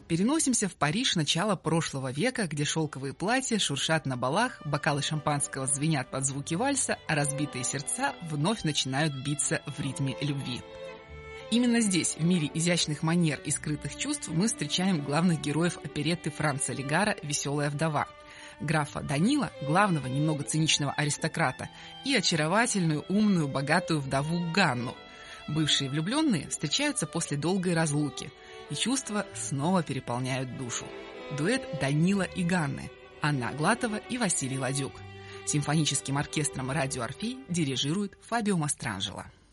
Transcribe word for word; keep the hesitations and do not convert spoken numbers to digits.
Переносимся в Париж начала прошлого века, где шелковые платья шуршат на балах, бокалы шампанского звенят под звуки вальса, а разбитые сердца вновь начинают биться в ритме любви. Именно здесь, в мире изящных манер и скрытых чувств, мы встречаем главных героев оперетты Франца Легара «Веселая вдова», графа Данила, главного немного циничного аристократа, и очаровательную, умную, богатую вдову Ганну. Бывшие влюбленные встречаются после долгой разлуки, и чувства снова переполняют душу. Дуэт Данила и Ганны, Анна Аглатова и Василий Ладюк. Симфоническим оркестром «Радио Орфей» дирижирует Фабио Мастранджело.